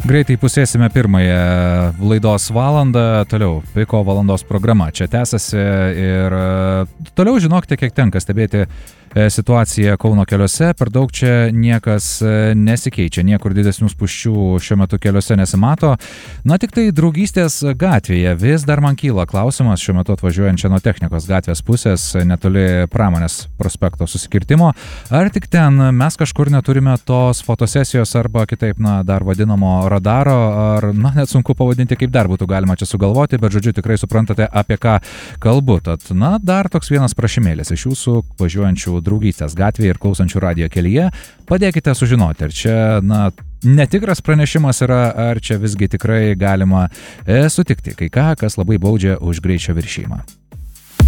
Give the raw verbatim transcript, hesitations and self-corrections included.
Greitai pusėsime pirmąją laidos valandą, toliau Piko valandos programa čia tęsiasi ir toliau žinokite, kiek tenka stebėti situacija Kauno keliuose, per daug čia niekas nesikeičia, niekur didesnių spūsčių šiuo metu keliuose nesimato. Na tik tai Draugystės gatvėje vis dar man kyla klausimas, šiuo metu atvažiuojant čia nuo Technikos gatvės pusės, netoli Pramonės prospekto susikirtimo, ar tik ten mes kažkur neturime tos fotosesijos arba kitaip, na, dar vadinamo radaro, ar, na, net sunku pavadinti, kaip dar būtų galima čia sugalvoti, bet žodžiu tikrai suprantate, apie ką kalbu. Tad, na, dar toks vienas prašymėlis iš jūsų važiuojančių Draugystės gatvėje ir klausančių radijo kelyje, padėkite sužinoti, ar čia, na, netikras pranešimas yra, ar čia visgi tikrai galima e, sutikti kai ką, kas labai baudžia už greičio viršijimą.